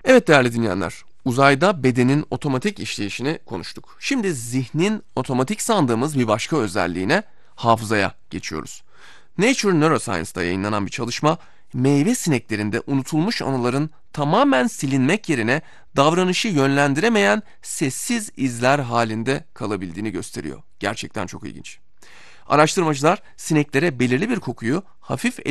Evet değerli dinleyenler, uzayda bedenin otomatik işleyişini konuştuk. Şimdi zihnin otomatik sandığımız bir başka özelliğine, hafızaya geçiyoruz. Nature Neuroscience'da yayınlanan bir çalışma, meyve sineklerinde unutulmuş anıların tamamen silinmek yerine davranışı yönlendiremeyen sessiz izler halinde kalabildiğini gösteriyor. Gerçekten çok ilginç. Araştırmacılar sineklere belirli bir kokuyu hafif